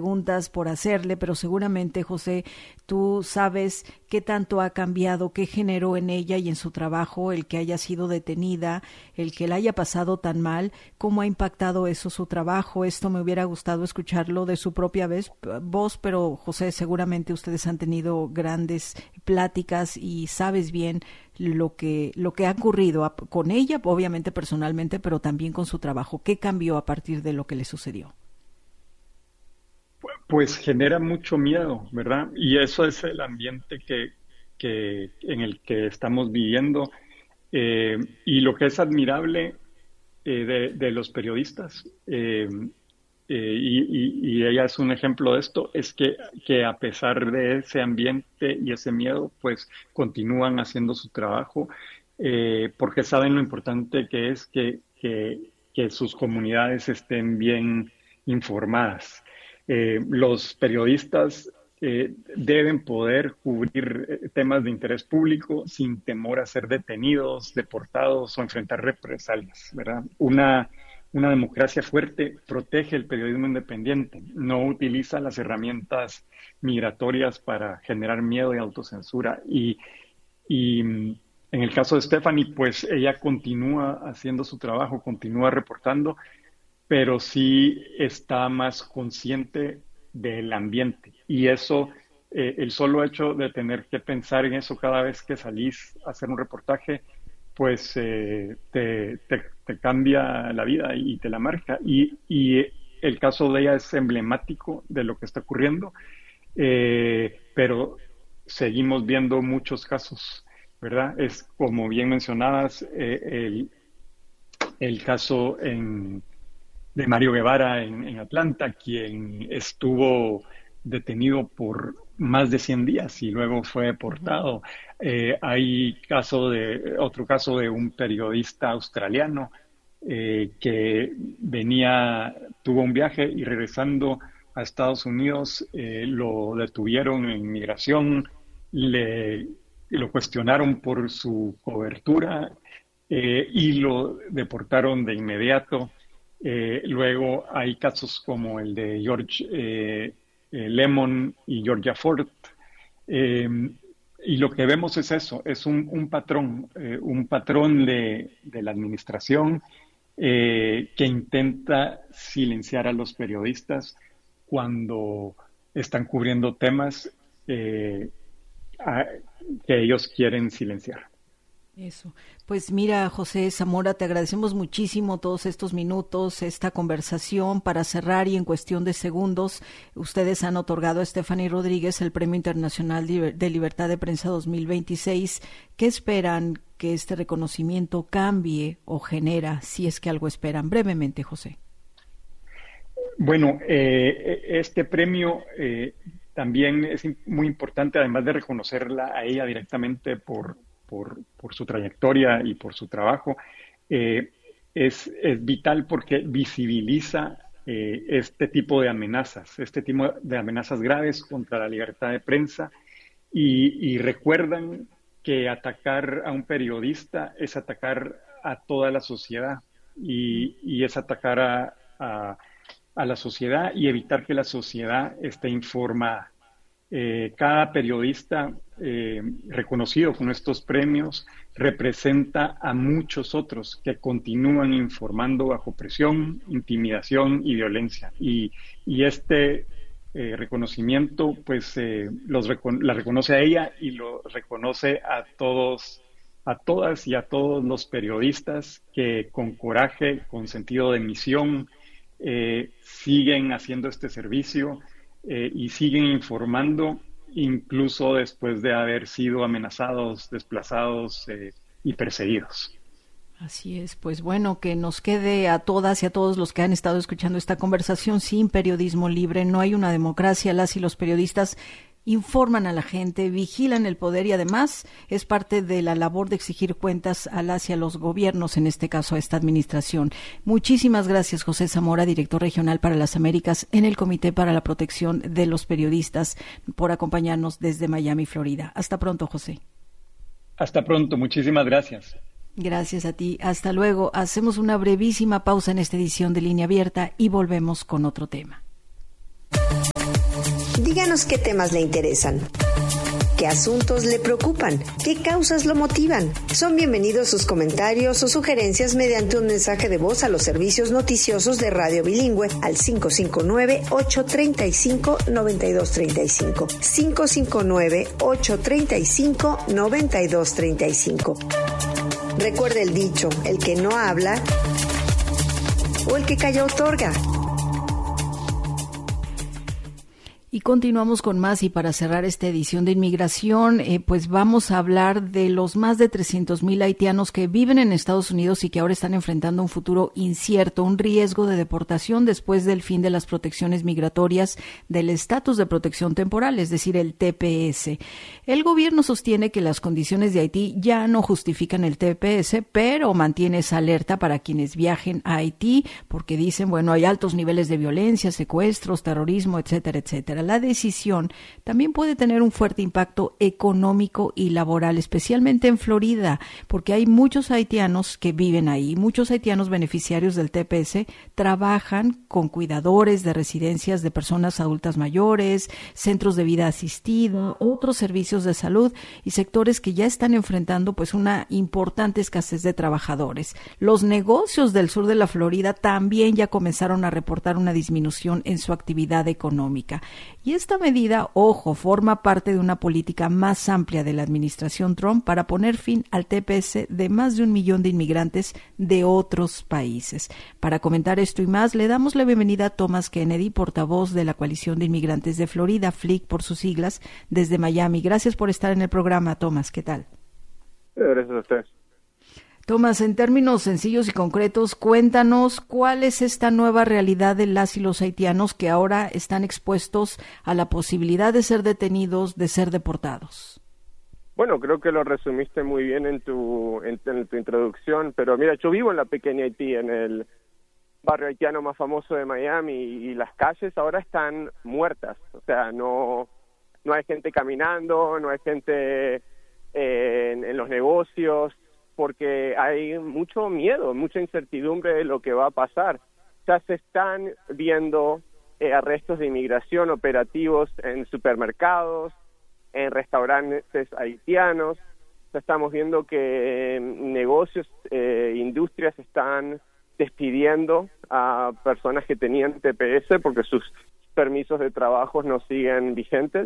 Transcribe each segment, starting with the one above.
preguntas por hacerle, pero seguramente, José, tú sabes qué tanto ha cambiado, qué generó en ella y en su trabajo el que haya sido detenida, el que la haya pasado tan mal, cómo ha impactado eso su trabajo. Esto me hubiera gustado escucharlo de su propia voz, pero José, seguramente ustedes han tenido grandes pláticas y sabes bien lo que ha ocurrido con ella, obviamente personalmente, pero también con su trabajo. ¿Qué cambió a partir de lo que le sucedió? Pues genera mucho miedo, ¿verdad? Y eso es el ambiente en el que estamos viviendo. Y lo que es admirable de los periodistas, y ella es un ejemplo de esto, es que a pesar de ese ambiente y ese miedo, pues continúan haciendo su trabajo, porque saben lo importante que es que sus comunidades estén bien informadas. Los periodistas deben poder cubrir temas de interés público sin temor a ser detenidos, deportados o enfrentar represalias, ¿verdad? Una democracia fuerte protege el periodismo independiente, no utiliza las herramientas migratorias para generar miedo y autocensura. Y en el caso de Stephanie, pues ella continúa haciendo su trabajo, continúa reportando, pero sí está más consciente del ambiente. Y eso, el solo hecho de tener que pensar en eso cada vez que salís a hacer un reportaje, pues te cambia la vida y te la marca. Y el caso de ella es emblemático de lo que está ocurriendo, pero seguimos viendo muchos casos, ¿verdad? Es como bien mencionabas, el caso de Mario Guevara en Atlanta, quien estuvo detenido por más de 100 días y luego fue deportado. Hay otro caso de un periodista australiano que tuvo un viaje y regresando a Estados Unidos lo detuvieron en migración, lo cuestionaron por su cobertura y lo deportaron de inmediato. Luego hay casos como el de George Lemon y Georgia Ford. Y lo que vemos es eso, es un patrón de la administración que intenta silenciar a los periodistas cuando están cubriendo temas que ellos quieren silenciar. Eso. Pues mira, José Zamora, te agradecemos muchísimo todos estos minutos, esta conversación. Para cerrar y en cuestión de segundos, ustedes han otorgado a Stephanie Rodríguez el Premio Internacional de Libertad de Prensa 2026. ¿Qué esperan que este reconocimiento cambie o genera, si es que algo esperan? Brevemente, José. Bueno, este premio también es muy importante, además de reconocerla a ella directamente por su trayectoria y por su trabajo, es vital porque visibiliza este tipo de amenazas graves contra la libertad de prensa y recuerdan que atacar a un periodista es atacar a toda la sociedad y es atacar a la sociedad y evitar que la sociedad esté informada. Cada periodista reconocido con estos premios representa a muchos otros que continúan informando bajo presión, intimidación y violencia. Y este reconocimiento, pues, la reconoce a ella y lo reconoce a todos, a todas y a todos los periodistas que con coraje, con sentido de misión, siguen haciendo este servicio. Y siguen informando incluso después de haber sido amenazados, desplazados y perseguidos. Así es, pues bueno, que nos quede a todas y a todos los que han estado escuchando esta conversación: sin periodismo libre no hay una democracia. Las y los periodistas informan a la gente, vigilan el poder y además es parte de la labor de exigir cuentas a las y a los gobiernos, en este caso a esta administración. Muchísimas gracias, José Zamora, director regional para las Américas en el Comité para la Protección de los Periodistas, por acompañarnos desde Miami, Florida. Hasta pronto, José. Hasta pronto, muchísimas gracias. Gracias a ti. Hasta luego. Hacemos una brevísima pausa en esta edición de Línea Abierta y volvemos con otro tema. Díganos qué temas le interesan. ¿Qué asuntos le preocupan? ¿Qué causas lo motivan? Son bienvenidos sus comentarios o sugerencias mediante un mensaje de voz a los servicios noticiosos de Radio Bilingüe al 559-835-9235. 559-835-9235. Recuerde el dicho, el que no habla o el que calla otorga. Y continuamos con más, y para cerrar esta edición de Inmigración, pues vamos a hablar de los más de 300,000 haitianos que viven en Estados Unidos y que ahora están enfrentando un futuro incierto, un riesgo de deportación después del fin de las protecciones migratorias del estatus de protección temporal, es decir, el TPS. El gobierno sostiene que las condiciones de Haití ya no justifican el TPS, pero mantiene esa alerta para quienes viajen a Haití, porque dicen, bueno, hay altos niveles de violencia, secuestros, terrorismo, etcétera, etcétera. La decisión también puede tener un fuerte impacto económico y laboral, especialmente en Florida, porque hay muchos haitianos que viven ahí. Muchos haitianos beneficiarios del TPS trabajan con cuidadores de residencias de personas adultas mayores, centros de vida asistida, otros servicios de salud y sectores que ya están enfrentando pues una importante escasez de trabajadores. Los negocios del sur de la Florida también ya comenzaron a reportar una disminución en su actividad económica. Y esta medida, ojo, forma parte de una política más amplia de la administración Trump para poner fin al TPS de más de 1 millón de inmigrantes de otros países. Para comentar esto y más, le damos la bienvenida a Thomas Kennedy, portavoz de la Coalición de Inmigrantes de Florida, FLIC por sus siglas, desde Miami. Gracias por estar en el programa, Thomas. ¿Qué tal? Gracias a ustedes. Tomás, en términos sencillos y concretos, cuéntanos cuál es esta nueva realidad de las y los haitianos que ahora están expuestos a la posibilidad de ser detenidos, de ser deportados. Bueno, creo que lo resumiste muy bien en tu introducción, pero mira, yo vivo en la pequeña Haití, en el barrio haitiano más famoso de Miami, y las calles ahora están muertas, o sea, no hay gente caminando, no hay gente en los negocios, porque hay mucho miedo, mucha incertidumbre de lo que va a pasar. Ya se están viendo arrestos de inmigración operativos en supermercados, en restaurantes haitianos. Ya estamos viendo que negocios, industrias están despidiendo a personas que tenían TPS porque sus permisos de trabajo no siguen vigentes.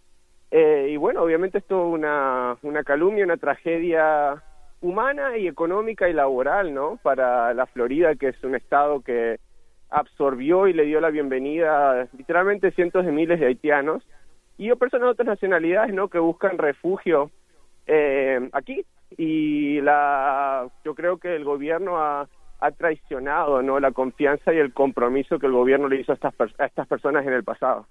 Y bueno, obviamente esto es una calumnia, una tragedia humana y económica y laboral, ¿no? Para la Florida, que es un estado que absorbió y le dio la bienvenida a literalmente cientos de miles de haitianos y personas de otras nacionalidades, ¿no? Que buscan refugio aquí. Y yo creo que el gobierno ha traicionado, ¿no? La confianza y el compromiso que el gobierno le hizo a estas personas en el pasado.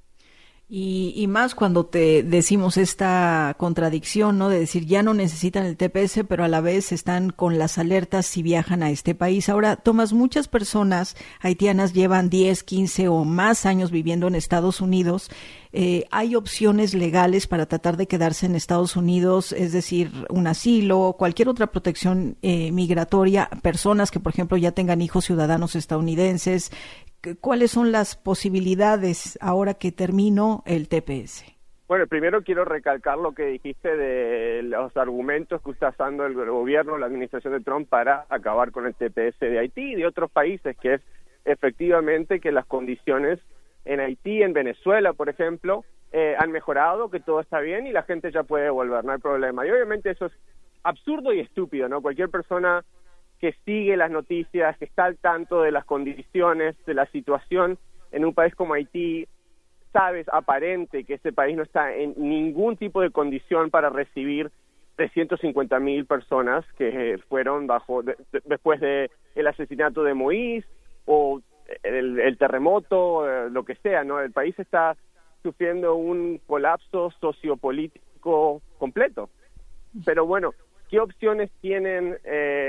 Y más cuando te decimos esta contradicción, ¿no? De decir, ya no necesitan el TPS, pero a la vez están con las alertas si viajan a este país. Ahora, Tomás, muchas personas haitianas llevan 10, 15 o más años viviendo en Estados Unidos. Hay opciones legales para tratar de quedarse en Estados Unidos, es decir, un asilo, cualquier otra protección migratoria, personas que, por ejemplo, ya tengan hijos ciudadanos estadounidenses. ¿Cuáles son las posibilidades ahora que terminó el TPS? Bueno, primero quiero recalcar lo que dijiste de los argumentos que está usando el gobierno, la administración de Trump para acabar con el TPS de Haití y de otros países, que es efectivamente que las condiciones en Haití, en Venezuela, por ejemplo, han mejorado, que todo está bien y la gente ya puede volver, no hay problema. Y obviamente eso es absurdo y estúpido, ¿no? Cualquier persona que sigue las noticias, que está al tanto de las condiciones, de la situación en un país como Haití, sabes, aparente que ese país no está en ningún tipo de condición para recibir 350,000 personas que fueron después de el asesinato de Moïse o el terremoto, lo que sea, ¿no? El país está sufriendo un colapso sociopolítico completo. Pero bueno, ¿qué opciones tienen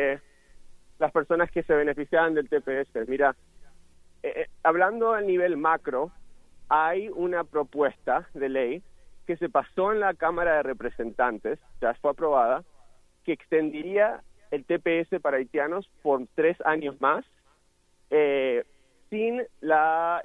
las personas que se beneficiaban del TPS? Mira, hablando a nivel macro, hay una propuesta de ley que se pasó en la Cámara de Representantes, ya fue aprobada, que extendería el TPS para haitianos por 3 años más, sin la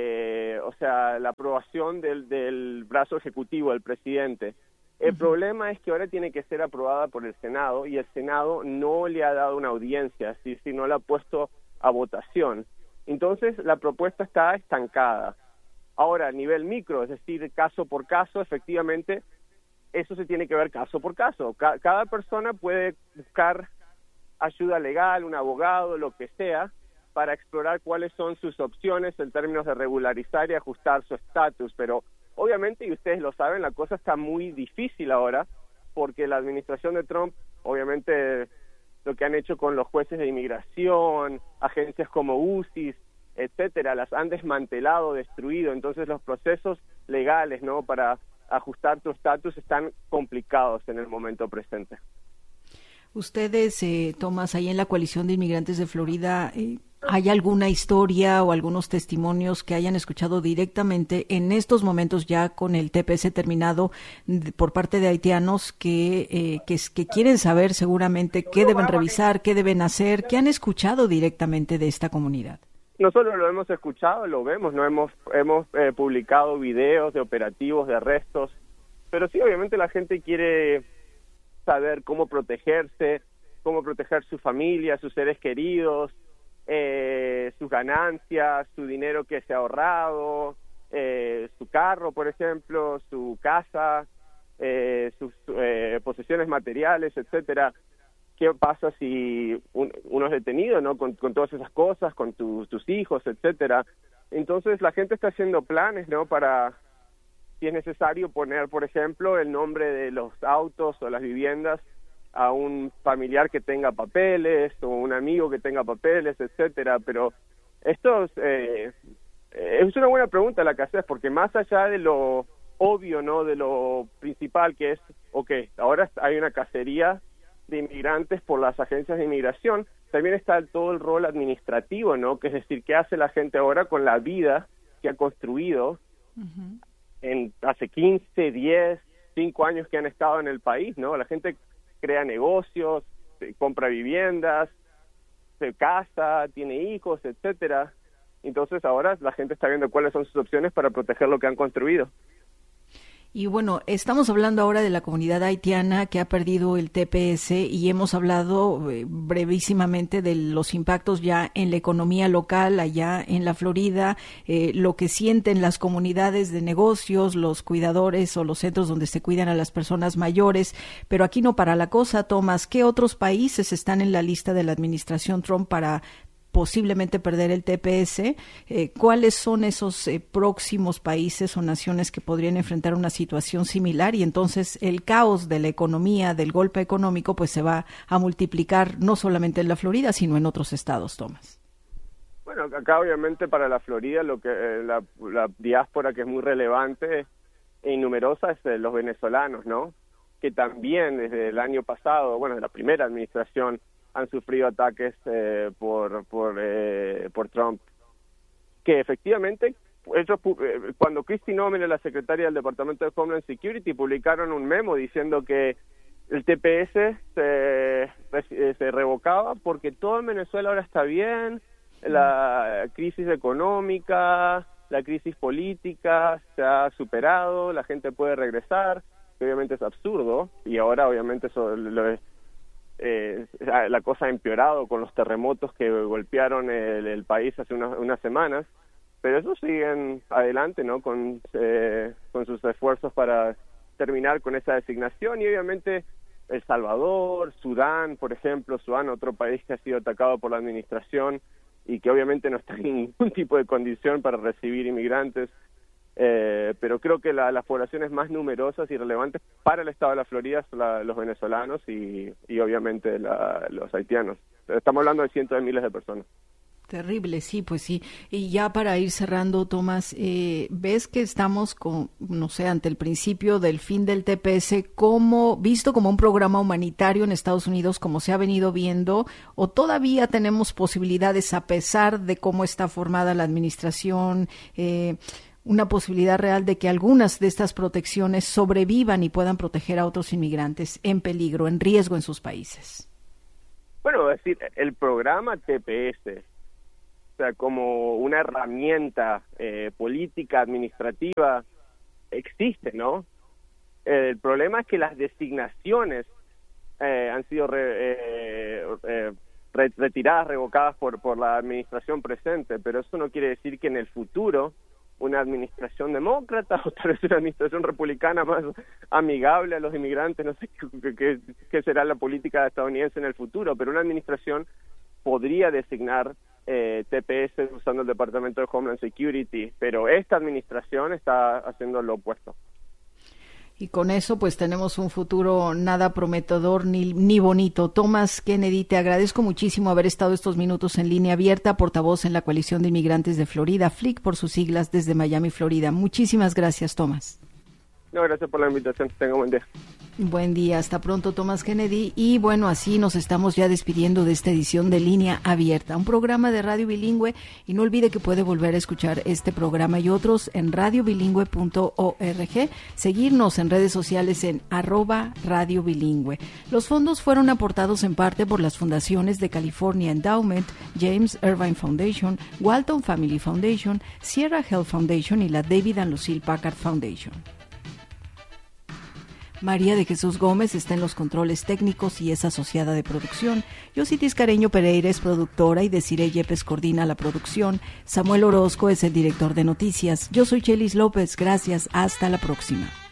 aprobación del brazo ejecutivo del presidente. El problema es que ahora tiene que ser aprobada por el Senado y el Senado no le ha dado una audiencia, es decir, no la ha puesto a votación. Entonces la propuesta está estancada. Ahora, a nivel micro, es decir, caso por caso, efectivamente, eso se tiene que ver caso por caso. Cada persona puede buscar ayuda legal, un abogado, lo que sea, para explorar cuáles son sus opciones en términos de regularizar y ajustar su estatus, pero obviamente, y ustedes lo saben, la cosa está muy difícil ahora, porque la administración de Trump, obviamente, lo que han hecho con los jueces de inmigración, agencias como UCIS, etcétera, las han desmantelado, destruido, entonces los procesos legales, ¿no?, para ajustar tu estatus están complicados en el momento presente. Ustedes, Tomás, ahí en la Coalición de Inmigrantes de Florida, ¿hay alguna historia o algunos testimonios que hayan escuchado directamente en estos momentos ya con el TPS terminado por parte de haitianos que quieren saber seguramente qué deben revisar, qué deben hacer, qué han escuchado directamente de esta comunidad? Nosotros lo hemos escuchado, lo vemos, no hemos publicado videos de operativos, de arrestos, pero sí, obviamente la gente quiere saber cómo protegerse, cómo proteger su familia, sus seres queridos, sus ganancias, su dinero que se ha ahorrado, su carro, por ejemplo, su casa, sus posesiones materiales, etcétera. ¿Qué pasa si uno es detenido, ¿no?, con todas esas cosas, con tus hijos, etcétera? Entonces la gente está haciendo planes, ¿no?, para, si es necesario, poner, por ejemplo, el nombre de los autos o las viviendas a un familiar que tenga papeles o un amigo que tenga papeles, etcétera. Pero esto es una buena pregunta la que haces, porque más allá de lo obvio, ¿no?, de lo principal que es, ahora hay una cacería de inmigrantes por las agencias de inmigración, también está todo el rol administrativo, ¿no?, que es decir, ¿qué hace la gente ahora con la vida que ha construido hace 15, 10, 5 años que han estado en el país, ¿no? La gente crea negocios, compra viviendas, se casa, tiene hijos, etcétera. Entonces ahora la gente está viendo cuáles son sus opciones para proteger lo que han construido. Y bueno, estamos hablando ahora de la comunidad haitiana que ha perdido el TPS y hemos hablado brevísimamente de los impactos ya en la economía local allá en la Florida, lo que sienten las comunidades de negocios, los cuidadores o los centros donde se cuidan a las personas mayores, pero aquí no para la cosa, Tomás. ¿Qué otros países están en la lista de la administración Trump para posiblemente perder el TPS? ¿Cuáles son esos próximos países o naciones que podrían enfrentar una situación similar? Y entonces el caos de la economía, del golpe económico, pues se va a multiplicar no solamente en la Florida, sino en otros estados, Tomás. Bueno, acá obviamente para la Florida lo que la diáspora que es muy relevante e numerosa es los venezolanos, ¿no?, que también desde el año pasado, bueno, de la primera administración, han sufrido ataques por Trump, que efectivamente ellos, cuando Kristi Noem era la secretaria del Departamento de Homeland Security, publicaron un memo diciendo que el TPS se revocaba porque todo en Venezuela ahora está bien, la crisis económica, la crisis política se ha superado, la gente puede regresar, que obviamente es absurdo, y ahora obviamente eso la cosa ha empeorado con los terremotos que golpearon el país hace unas semanas, pero ellos siguen adelante, ¿no?, con sus esfuerzos para terminar con esa designación. Y obviamente El Salvador, Sudán, por ejemplo, otro país que ha sido atacado por la administración y que obviamente no está en ningún tipo de condición para recibir inmigrantes, pero creo que las poblaciones más numerosas y relevantes para el estado de la Florida son los venezolanos y obviamente los haitianos. Estamos hablando de cientos de miles de personas. Terrible, sí, pues sí. Y ya para ir cerrando, Tomás, ¿ves que estamos ante el principio del fin del TPS, visto como un programa humanitario en Estados Unidos, como se ha venido viendo, o todavía tenemos posibilidades, a pesar de cómo está formada la administración, una posibilidad real de que algunas de estas protecciones sobrevivan y puedan proteger a otros inmigrantes en peligro, en riesgo en sus países? Bueno, es decir, el programa TPS o sea, como una herramienta política, administrativa, existe, ¿no? El problema es que las designaciones han sido retiradas, revocadas por la administración presente, pero eso no quiere decir que en el futuro una administración demócrata o tal vez una administración republicana más amigable a los inmigrantes, no sé qué será la política estadounidense en el futuro, pero una administración podría designar TPS usando el Departamento de Homeland Security, pero esta administración está haciendo lo opuesto. Y con eso pues tenemos un futuro nada prometedor ni bonito. Thomas Kennedy, te agradezco muchísimo haber estado estos minutos en Línea Abierta, portavoz en la Coalición de Inmigrantes de Florida, FLIC por sus siglas, desde Miami, Florida. Muchísimas gracias, Thomas. No, gracias por la invitación. Tenga un buen día. Buen día, hasta pronto, Thomas Kennedy. Y bueno, así nos estamos ya despidiendo de esta edición de Línea Abierta, un programa de radio bilingüe, y no olvide que puede volver a escuchar este programa y otros en radiobilingüe.org, seguirnos en redes sociales en @radiobilingüe. Los fondos fueron aportados en parte por las fundaciones de California Endowment, James Irvine Foundation, Walton Family Foundation, Sierra Health Foundation y la David and Lucille Packard Foundation. María de Jesús Gómez está en los controles técnicos y es asociada de producción. Yositis Careño Pereira es productora y Desiree Yepes coordina la producción. Samuel Orozco es el director de noticias. Yo soy Chelis López. Gracias. Hasta la próxima.